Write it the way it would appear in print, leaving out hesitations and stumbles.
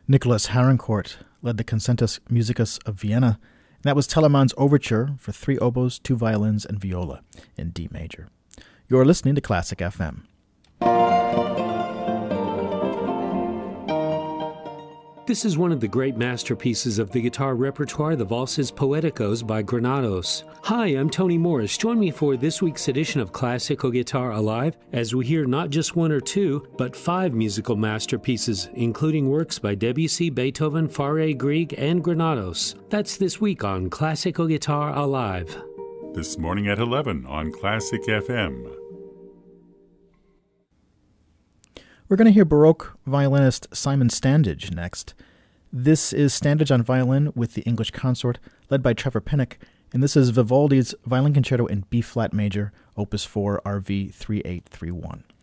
Nicholas Harnoncourt led the Concertus Musicus of Vienna, and that was Telemann's Overture for 3 oboes, 2 violins, and viola in D major. You're listening to Classic FM. This is one of the great masterpieces of the guitar repertoire, the Valses Poeticos by Granados. Hi, I'm Tony Morris. Join me for this week's edition of Classical Guitar Alive as we hear not just 1 or 2, but 5 musical masterpieces, including works by Debussy, Beethoven, Fauré-Grieg, and Granados. That's this week on Classical Guitar Alive. This morning at 11 on Classic FM. We're going to hear Baroque violinist Simon Standage next. This is Standage on violin with the English Consort, led by Trevor Pinnock, and this is Vivaldi's Violin Concerto in B-flat major, Opus 4, RV 3831.